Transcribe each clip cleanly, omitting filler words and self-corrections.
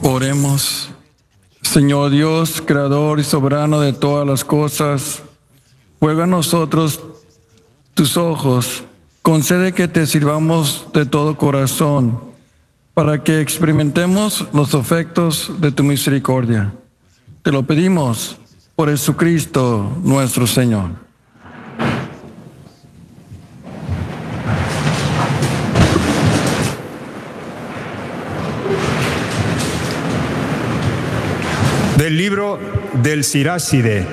Oremos. Señor Dios, creador y soberano de todas las cosas, juega a nosotros tus ojos, concede que te sirvamos de todo corazón, para que experimentemos los efectos de tu misericordia. Te lo pedimos por Jesucristo nuestro Señor. Del libro del Siráside.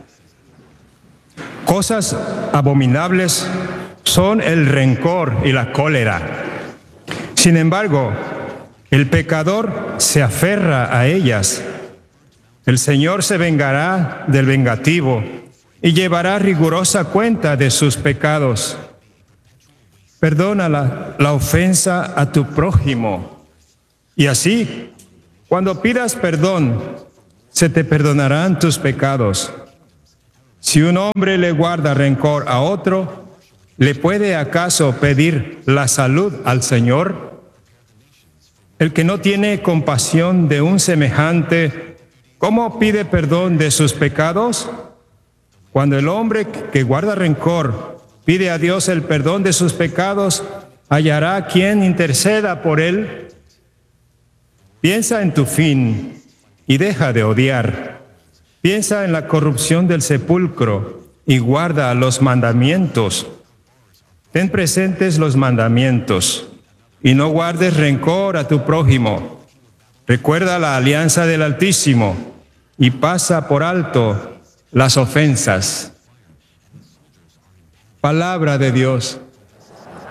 Cosas abominables son el rencor y la cólera. Sin embargo, el pecador se aferra a ellas. El Señor se vengará del vengativo y llevará rigurosa cuenta de sus pecados. Perdona la ofensa a tu prójimo, y así, cuando pidas perdón, se te perdonarán tus pecados. Si un hombre le guarda rencor a otro, ¿le puede acaso pedir la salud al Señor? El que no tiene compasión de un semejante, ¿cómo pide perdón de sus pecados? Cuando el hombre que guarda rencor pide a Dios el perdón de sus pecados, hallará quien interceda por él. Piensa en tu fin y deja de odiar. Piensa en la corrupción del sepulcro y guarda los mandamientos. Ten presentes los mandamientos y no guardes rencor a tu prójimo. Recuerda la alianza del Altísimo y pasa por alto las ofensas. Palabra de Dios.